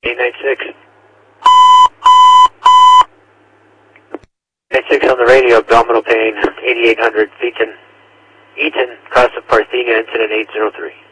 896. 96 on the radio, abdominal pain, 8800, Eaton, Casa Parthenia, incident 803.